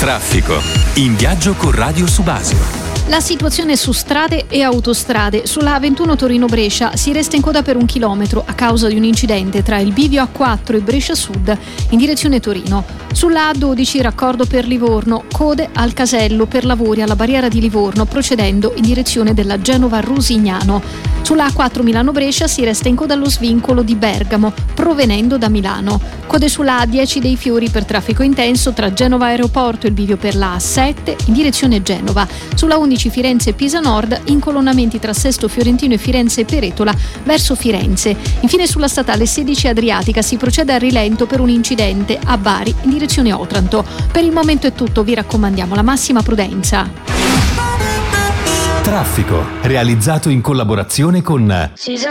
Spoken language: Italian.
Traffico. In viaggio con Radio Subasio. La situazione su strade e autostrade. Sulla A21 Torino-Brescia si resta in coda per 1 chilometro a causa di un incidente tra il bivio A4 e Brescia Sud in direzione Torino. Sulla A12 raccordo per Livorno, code al casello per lavori alla barriera di Livorno procedendo in direzione della Genova-Rusignano. Sulla A4 Milano-Brescia si resta in coda allo svincolo di Bergamo provenendo da Milano. Code sulla A10 dei Fiori per traffico intenso tra Genova Aeroporto e il bivio per la A7 in direzione Genova. Sulla 11 Firenze-Pisa Nord, incolonnamenti tra Sesto Fiorentino e Firenze-Peretola verso Firenze. Infine sulla statale 16 Adriatica si procede a rilento per un incidente a Bari in direzione Otranto. Per il momento è tutto, vi raccomandiamo la massima prudenza. Traffico, realizzato in collaborazione con